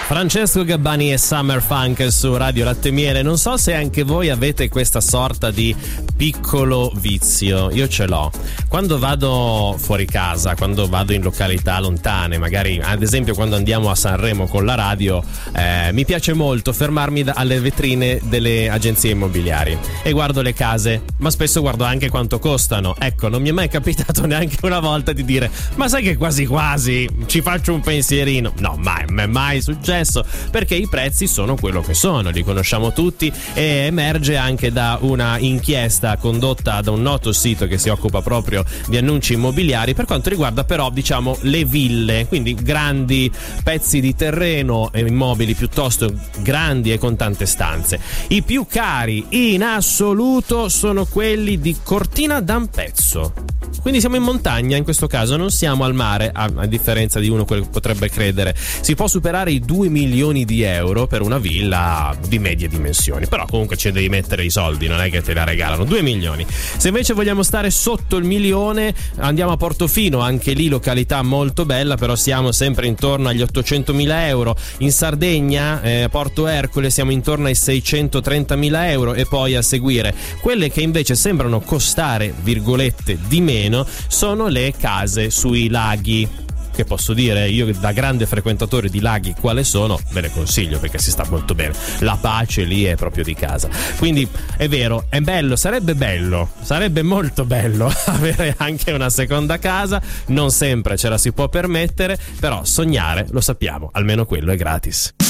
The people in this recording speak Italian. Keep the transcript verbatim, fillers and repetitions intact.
Francesco Gabbani e Summer Funk su Radio Latte Miele. Non so se anche voi avete questa sorta di piccolo vizio. Io ce l'ho. Quando vado fuori casa, quando vado in località lontane, magari ad esempio quando andiamo a Sanremo con la radio, eh, mi piace molto fermarmi da, alle vetrine delle agenzie immobiliari e guardo le case, ma spesso guardo anche quanto costano. Ecco, non mi è mai capitato neanche una volta di dire: ma sai che quasi quasi ci faccio un pensierino? No, mai, mai, mai successo, perché i prezzi sono quello che sono, li conosciamo tutti, e emerge anche da una inchiesta condotta da un noto sito che si occupa proprio di annunci immobiliari per quanto riguarda però diciamo le ville, quindi grandi pezzi di terreno e immobili piuttosto grandi e con tante stanze. I più cari in assoluto sono quelli di Cortina d'Ampezzo, quindi siamo in montagna in questo caso, non siamo al mare, a, a differenza di uno che potrebbe credere. Si può superare i due milioni di euro per una villa di medie dimensioni, però comunque ci devi mettere i soldi, non è che te la regalano. Due milioni. Se invece vogliamo stare sotto il milione andiamo a Portofino, anche lì località molto bella, però siamo sempre intorno agli ottocentomila euro. In Sardegna, eh, Porto Ercole, siamo intorno ai seicentotrentamila euro, e poi a seguire quelle che invece sembrano costare virgolette di meno sono le case sui laghi, che posso dire io da grande frequentatore di laghi quale sono, ve le consiglio perché si sta molto bene, la pace lì è proprio di casa. Quindi è vero, è bello, sarebbe bello, sarebbe molto bello avere anche una seconda casa, non sempre ce la si può permettere, però sognare lo sappiamo, almeno quello è gratis.